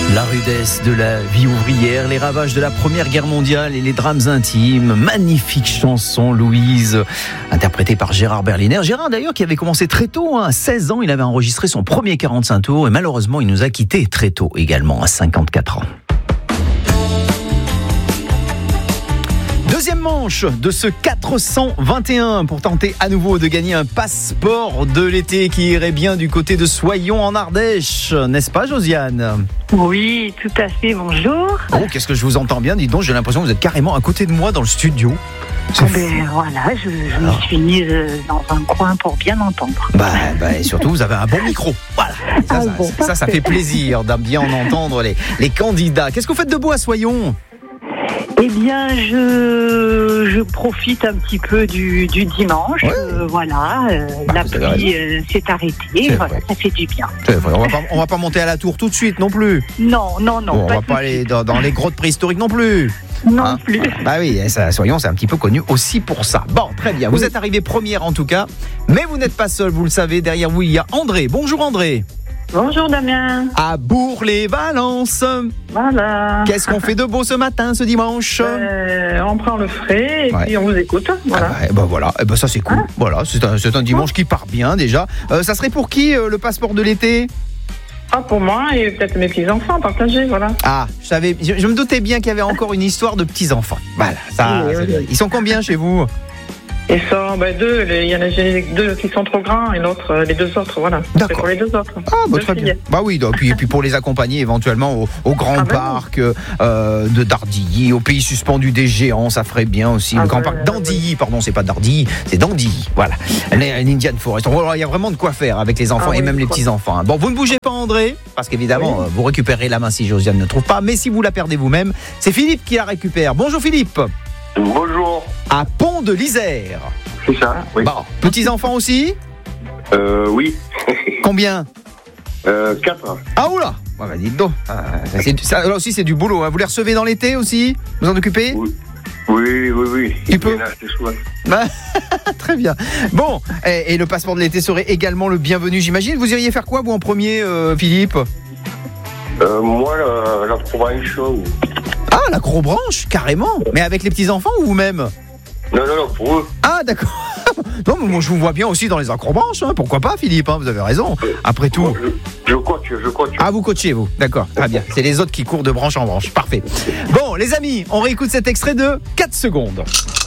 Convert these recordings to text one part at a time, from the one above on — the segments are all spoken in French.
La rudesse de la vie ouvrière, les ravages de la Première Guerre mondiale et les drames intimes. Magnifique chanson, Louise, interprétée par Gérard Berliner. Gérard d'ailleurs qui avait commencé très tôt, à 16 ans, il avait enregistré son premier 45 tours et malheureusement il nous a quittés très tôt également, à 54 ans. Deuxième manche de ce 421 pour tenter à nouveau de gagner un passeport de l'été qui irait bien du côté de Soyons en Ardèche, n'est-ce pas Josiane ? Oui, tout à fait, bonjour. Oh, qu'est-ce que je vous entends bien, dis donc, j'ai l'impression que vous êtes carrément à côté de moi dans le studio. Voilà, je me suis mise dans un coin pour bien entendre. Et surtout, vous avez un bon micro. Voilà. Ça fait plaisir de bien en entendre les candidats. Qu'est-ce que vous faites de beau à Soyons ? Eh bien, je profite un petit peu du dimanche. Ouais. La pluie s'est arrêtée. Voilà, ça fait du bien. C'est vrai. On va pas monter à la tour tout de suite non plus. Non. Bon, on va pas aller dans les grottes préhistoriques non plus. Non plus. Oui, Soyons, c'est un petit peu connu aussi pour ça. Bon, très bien. Vous êtes arrivé première en tout cas, mais vous n'êtes pas seul, vous le savez. Derrière vous, il y a André. Bonjour André. Bonjour Damien. À Bourg-les-Valences. Voilà. Qu'est-ce qu'on fait de beau ce matin, ce dimanche ? On prend le frais et puis on vous écoute. Voilà. Voilà. Ça c'est cool. Voilà, c'est un dimanche qui part bien déjà. Ça serait pour qui le passeport de l'été ? Pour moi et peut-être mes petits-enfants, partagés, voilà. Je me doutais bien qu'il y avait encore une histoire de petits-enfants. Voilà, Oui. Ils sont combien chez vous ? Ils sont deux, il y en a deux qui sont trop grands et les deux autres, voilà. D'accord. C'est pour les deux autres. Très bien. Oui, et puis pour les accompagner éventuellement au grand parc de Dardilly, au pays suspendu des géants, ça ferait bien aussi. Le grand parc d'Andilly, pardon, c'est pas Dardilly, c'est d'Andilly, voilà. L'Indian Forest. Il y a vraiment de quoi faire avec les enfants et même les petits-enfants. Bon, vous ne bougez pas André, parce qu'évidemment, vous récupérez la main si Josiane ne trouve pas, mais si vous la perdez vous-même, c'est Philippe qui la récupère. Bonjour Philippe. Bonjour. À Pont de l'Isère. C'est ça, oui. Bon, petits-enfants aussi ? Oui. Combien ? 4. Oula. Dites donc. Ça, là aussi, c'est du boulot. Vous les recevez dans l'été aussi ? Vous en occupez ? Oui. Tu peux ? Très bien. Bon, et le passeport de l'été serait également le bienvenu, j'imagine. Vous iriez faire quoi, vous, en premier, Philippe ? Moi, la Provence. L'acrobranche, carrément. Mais avec les petits-enfants ou vous-même ? Non, pour eux. D'accord. Non, mais moi je vous vois bien aussi dans les acrobranches, pourquoi pas Philippe, vous avez raison. Après tout. Je coach. Vous coachez vous, d'accord, très bien. C'est les autres qui courent de branche en branche, parfait. Bon, les amis, on réécoute cet extrait de 4 secondes.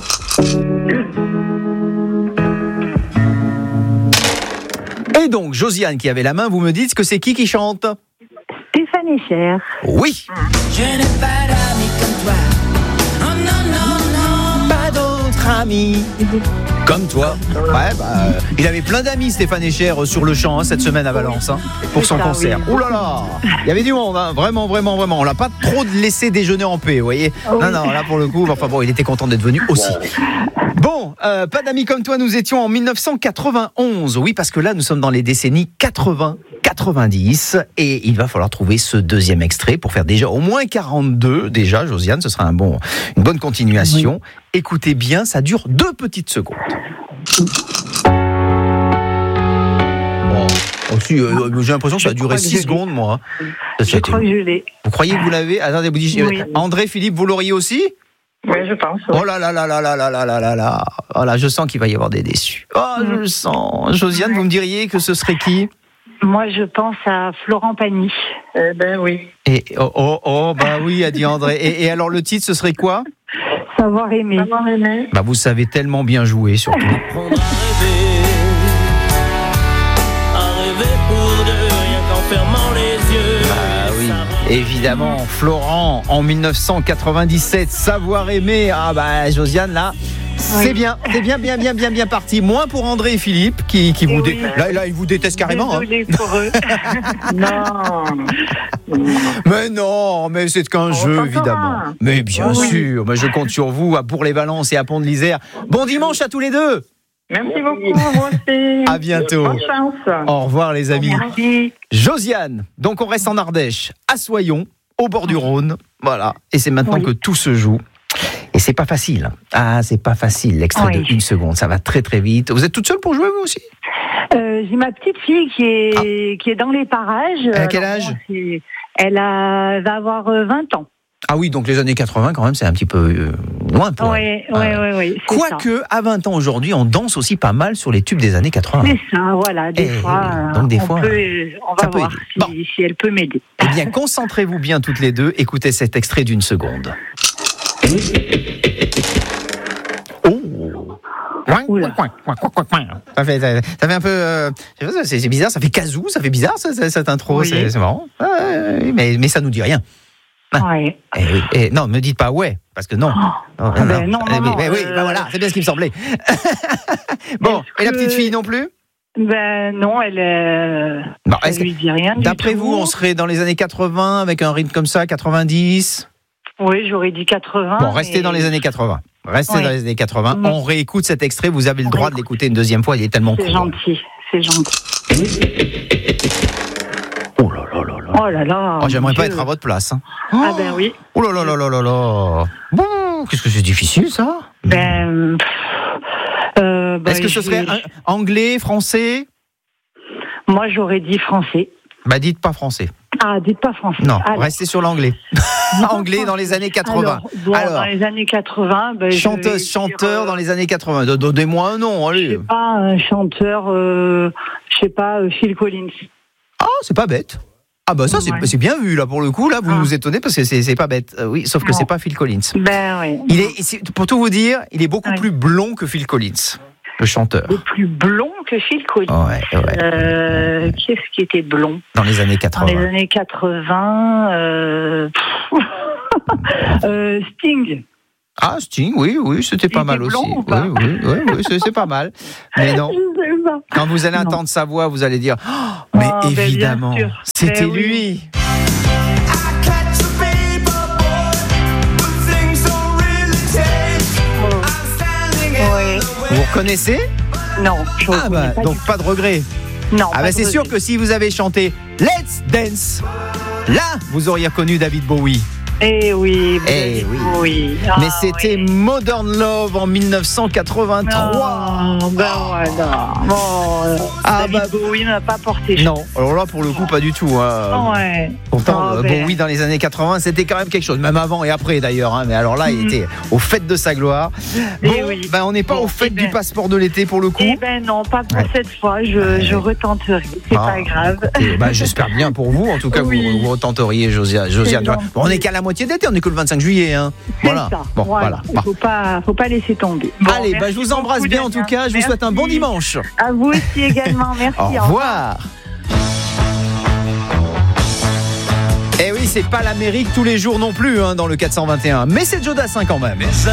Et donc, Josiane qui avait la main, vous me dites que c'est qui chante ? Stéphane Echer. Oui. Je n'ai pas d'amis comme toi. Oh non. Pas d'autres amis comme toi. Il avait plein d'amis Stéphane Echer sur le champ cette semaine à Valence pour son concert. Oui. Ouh là là, il y avait du monde, vraiment. On l'a pas trop laissé déjeuner en paix, vous voyez. Oui. Non, là pour le coup, il était content d'être venu aussi. Bon, pas d'amis comme toi, nous étions en 1991. Oui, parce que là, nous sommes dans les décennies 80-90 et il va falloir trouver ce deuxième extrait pour faire déjà au moins 42. Déjà, Josiane, ce sera une bonne continuation. Oui. Écoutez bien, ça dure 2 petites secondes. J'ai l'impression que ça a duré 6 secondes, moi. Je crois que je l'ai. Vous croyez que vous l'avez ? Attendez, vous dites, oui. André, Philippe, vous l'auriez aussi ? Oui, je pense. Oui. Oh là là. Oh là, je sens qu'il va y avoir des déçus. Je le sens. Josiane, vous me diriez que ce serait qui ? Moi, je pense à Florent Pagny. Oui. Et oui, a dit André. Et alors, le titre, ce serait quoi ? Savoir aimer. Vous savez tellement bien jouer, surtout. À rêver pour deux, rien qu'en fermant les yeux. Oui, évidemment, Florent, en 1997, Savoir aimer. Josiane, là... C'est bien parti. Moins pour André et Philippe qui vous là ils vous détestent carrément. Désolé pour eux. Non. Mais c'est qu'un jeu évidemment. Mais bien sûr, je compte sur vous à Bourg-les-Valences et à Pont de l'Isère. Bon dimanche à tous les deux. Merci beaucoup, moi aussi. À bientôt. Bonne chance. Au revoir les amis. Merci. Josiane, donc on reste en Ardèche, à Soyons, au bord du Rhône. Voilà, et c'est maintenant que tout se joue. Et c'est pas facile. C'est pas facile, l'extrait de 1 seconde. Ça va très très vite. Vous êtes toute seule pour jouer, vous aussi ? J'ai ma petite fille qui est dans les parages. À quel âge ? Elle va avoir 20 ans. Ah oui, donc les années 80, quand même, c'est un petit peu loin pour elle. Oui. Quoique, à 20 ans aujourd'hui, on danse aussi pas mal sur les tubes des années 80. C'est ça, voilà. Des fois, donc des on fois, va voir si elle peut m'aider. Eh bien, concentrez-vous bien toutes les deux. Écoutez cet extrait d'1 seconde. Ça fait un peu. C'est bizarre, ça fait kazoo, ça fait bizarre cette intro, oui. c'est marrant. Mais ça nous dit rien. Ouais. Non, ne me dites pas ouais, parce que non. Non. Oui, voilà, c'est bien ce qui me semblait. Bon, et la petite fille non plus? Non, elle lui dit rien. D'après vous, on serait dans les années 80 avec un rythme comme ça, 90? Oui, j'aurais dit 80. Bon, restez dans les années 80. Restez dans les années 80. On réécoute cet extrait, vous avez le droit de l'écouter une deuxième fois, il est tellement court. C'est gentil. Oh là là. Oh, j'aimerais pas être à votre place. Hein. Ah ben oui. Oh là là là là là là. Bon, qu'est-ce que c'est difficile ça. Est-ce que ce serait anglais, français? Moi, j'aurais dit français. Dites pas français. Ah, dites pas français. Non, restez sur l'anglais. Anglais dans les années 80. Alors, dans les années 80... chanteur dans les années 80. Donnez-moi un nom, allez. Je sais pas, un chanteur... Phil Collins. Ah, c'est pas bête. Ah ça c'est bien vu là pour le coup, là vous nous étonnez parce que c'est pas bête. Oui, sauf que c'est pas Phil Collins. Oui. Pour tout vous dire, il est beaucoup plus blond que Phil Collins, le chanteur. Plus blond que Phil Collins. Ouais. Qui est-ce qui était blond dans les années 80? Dans les années 80, Sting. Ah, Sting, oui, c'était pas mal aussi. Oui, c'est pas mal. Mais non. Quand vous allez entendre sa voix, vous allez dire mais évidemment, c'était lui. Vous reconnaissez? Non, je reconnais pas. Donc pas de regret. Non. C'est sûr que si vous avez chanté Let's Dance, là, vous auriez reconnu David Bowie. Oui. Mais c'était Modern Love en 1983. Voilà. David Bowie n'a pas porté chance. Non, alors là pour le coup pas du tout. Pourtant Bowie dans les années 80 c'était quand même quelque chose, même avant et après d'ailleurs. Mais alors là il était au fait de sa gloire. On n'est pas au fait du passeport de l'été pour le coup. Non, pas pour cette fois. Je retenterai. C'est pas grave. J'espère bien pour vous. En tout cas vous retenteriez, Josiane. On n'est qu'à la moitié d'été, on n'est que le 25 juillet. Voilà. Ça. Voilà. Faut pas laisser tomber. Allez, je vous embrasse bien en tout cas. Je vous souhaite un bon dimanche. À vous aussi également. Merci. Au revoir. Eh oui, c'est pas l'Amérique tous les jours non plus dans le 421, mais c'est Joe Dassin quand même.